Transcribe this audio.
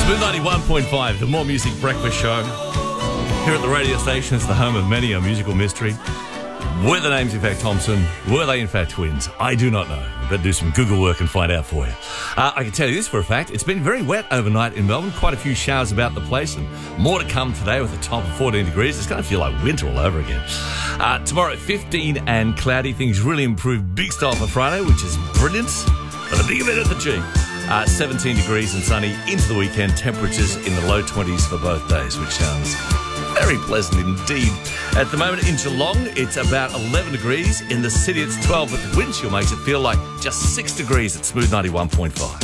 Smooth 91.5, the More Music Breakfast Show. Here at the radio station, it's the home of many a musical mystery. Were the names in fact Thompson? Were they in fact twins? I do not know. I better do some Google work and find out for you. I can tell you this for a fact. It's been very wet overnight in Melbourne. Quite a few showers about the place and more to come today with a top of 14 degrees. It's going to feel like winter all over again. Tomorrow, 15 and cloudy. Things really improve. Big style for Friday, which is brilliant. But a big event at the G. 17 degrees and sunny into the weekend. Temperatures in the low 20s for both days, which sounds very pleasant indeed. At the moment in Geelong, it's about 11 degrees. In the city, it's 12, but the wind chill makes it feel like just 6 degrees at Smooth 91.5.